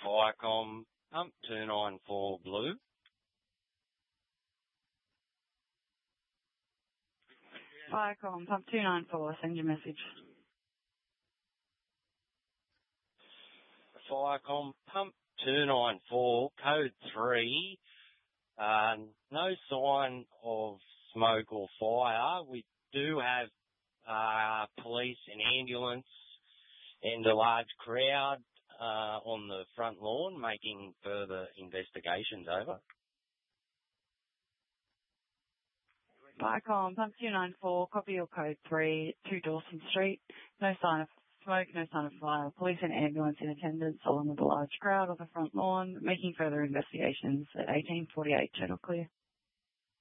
Firecom, pump 294 blue. Firecom, pump 294, send your message. Firecom, pump 294, code 3. No sign of smoke or fire. We do have police and ambulance and a large crowd on the front lawn making further investigations. Over. Firecom, pump 294, copy your code 3, 2 Dawson Street. No sign of smoke, no sign of fire. Police and ambulance in attendance along with a large crowd on the front lawn making further investigations at 1848 Channel Clear.